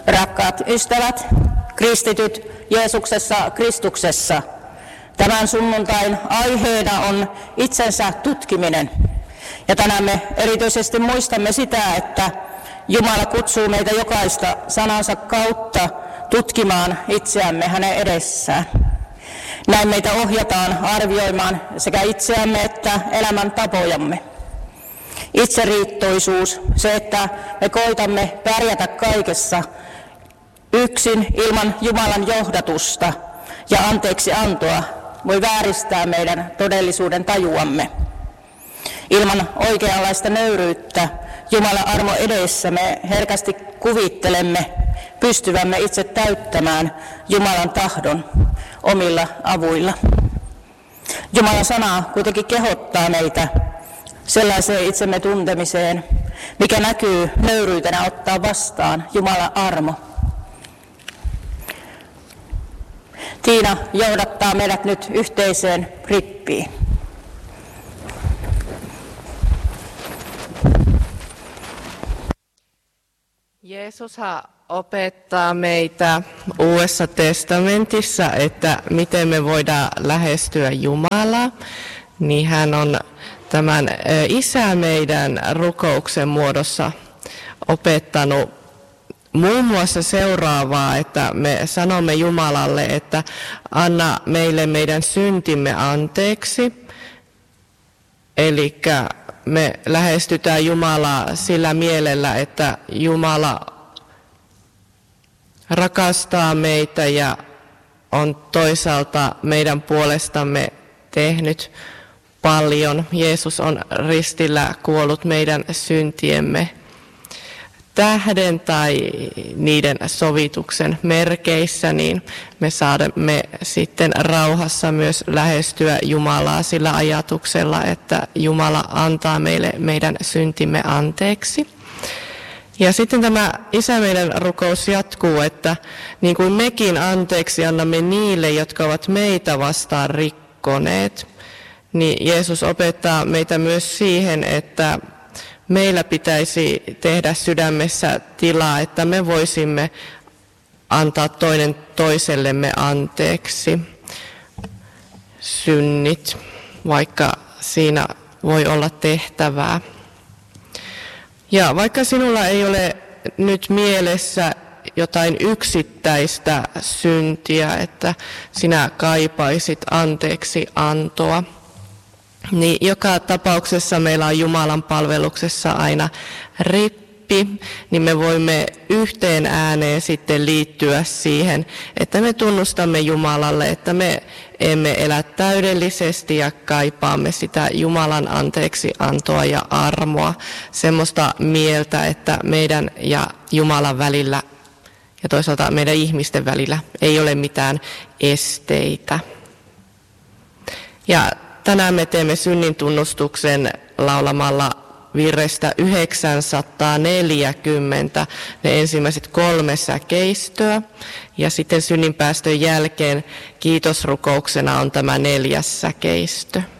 Rakkaat ystävät, kristityt Jeesuksessa Kristuksessa, tämän sunnuntain aiheena on itsensä tutkiminen. Ja tänään me erityisesti muistamme sitä, että Jumala kutsuu meitä jokaista sanansa kautta tutkimaan itseämme hänen edessään. Näin meitä ohjataan arvioimaan sekä itseämme että elämän tapojamme. Itseriittoisuus, se että me koitamme pärjätä kaikessa yksin ilman Jumalan johdatusta ja anteeksi antoa, voi vääristää meidän todellisuuden tajuamme. Ilman oikeanlaista nöyryyttä Jumalan armo edessä me herkästi kuvittelemme pystyvämme itse täyttämään Jumalan tahdon omilla avuilla. Jumalan sana kuitenkin kehottaa meitä sellaiseen itsemme tuntemiseen, mikä näkyy nöyryytenä ottaa vastaan Jumalan armo. Tiina johdattaa meidät nyt yhteiseen rippiin. Jeesushan opettaa meitä Uudessa testamentissa, että miten me voidaan lähestyä Jumalaa. Niin hän on tämän Isä meidän rukouksen muodossa opettanut muun muassa seuraavaa, että me sanomme Jumalalle, että anna meille meidän syntimme anteeksi. Eli me lähestytään Jumalaa sillä mielellä, että Jumala rakastaa meitä ja on toisaalta meidän puolestamme tehnyt paljon. Jeesus on ristillä kuollut meidän syntiemme tähden tai niiden sovituksen merkeissä, niin me saamme sitten rauhassa myös lähestyä Jumalaa sillä ajatuksella, että Jumala antaa meille meidän syntimme anteeksi. Ja sitten tämä Isä meidän rukous jatkuu, että niin kuin mekin anteeksi annamme niille, jotka ovat meitä vastaan rikkoneet, niin Jeesus opettaa meitä myös siihen, että meillä pitäisi tehdä sydämessä tilaa, että me voisimme antaa toinen toisellemme anteeksi synnit, vaikka siinä voi olla tehtävää. Ja vaikka sinulla ei ole nyt mielessä jotain yksittäistä syntiä, että sinä kaipaisit anteeksi antoa, niin joka tapauksessa meillä on Jumalan palveluksessa aina rippi, niin me voimme yhteen ääneen sitten liittyä siihen, että me tunnustamme Jumalalle, että me emme elä täydellisesti ja kaipaamme sitä Jumalan anteeksi antoa ja armoa, semmoista mieltä, että meidän ja Jumalan välillä ja toisaalta meidän ihmisten välillä ei ole mitään esteitä. Ja tänään me teemme synnin tunnustuksen laulamalla virrestä 940 ne ensimmäiset 3 säkeistöä. Ja sitten synninpäästön jälkeen kiitosrukouksena on tämä 4. säkeistö.